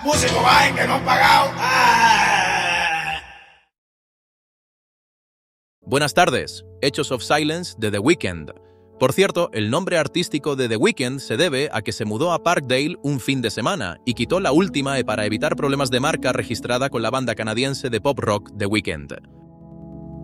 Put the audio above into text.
Músico, vayan que no han pagado. ¡Ah! Buenas tardes, Hechos of Silence de The Weeknd. Por cierto, el nombre artístico de The Weeknd se debe a que se mudó a Parkdale un fin de semana y quitó la última para evitar problemas de marca registrada con la banda canadiense de pop rock The Weeknd.